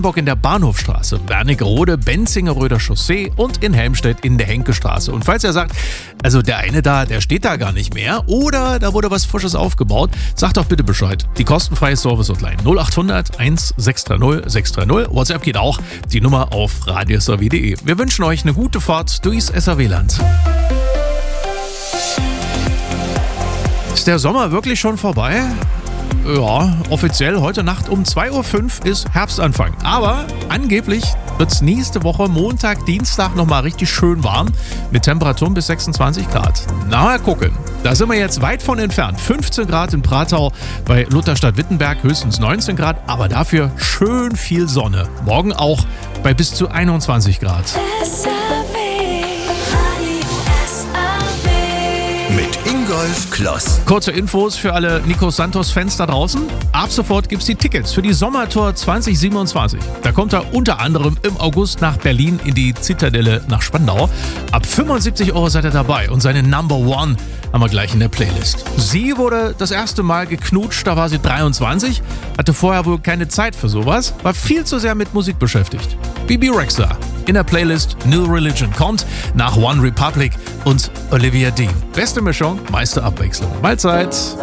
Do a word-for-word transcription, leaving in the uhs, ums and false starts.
Steenbock in der Bahnhofstraße, Wernigerode, Benzingeröder Chaussee und in Helmstedt in der Henkestraße. Und falls ihr sagt, also der eine da, der steht da gar nicht mehr oder da wurde was Frisches aufgebaut, sagt doch bitte Bescheid. Die kostenfreie Service-Hotline null acht hundert eins sechs drei null sechs drei null. WhatsApp geht auch, die Nummer auf radios r w punkt d e. Wir wünschen euch eine gute Fahrt durchs S R W-Land. Ist der Sommer wirklich schon vorbei? Ja, offiziell heute Nacht um zwei Uhr fünf ist Herbstanfang. Aber angeblich wird es nächste Woche Montag, Dienstag nochmal richtig schön warm mit Temperaturen bis sechsundzwanzig Grad. Na, mal gucken. Da sind wir jetzt weit von entfernt. fünfzehn Grad in Pratau, bei Lutherstadt-Wittenberg höchstens neunzehn Grad, aber dafür schön viel Sonne. Morgen auch bei bis zu einundzwanzig Grad. Mit Ingolf Kloss. Kurze Infos für alle Nico Santos-Fans da draußen. Ab sofort gibt es die Tickets für die Sommertour zwanzig siebenundzwanzig. Da kommt er unter anderem im August nach Berlin in die Zitadelle nach Spandau. Ab fünfundsiebzig Euro seid ihr dabei und seine Number One haben wir gleich in der Playlist. Sie wurde das erste Mal geknutscht, da war sie dreiundzwanzig, hatte vorher wohl keine Zeit für sowas, war viel zu sehr mit Musik beschäftigt. Bebe Rexha in der Playlist New Religion kommt nach One Republic und Olivia Dean. Beste Mischung, meiste Abwechslung. Mahlzeit!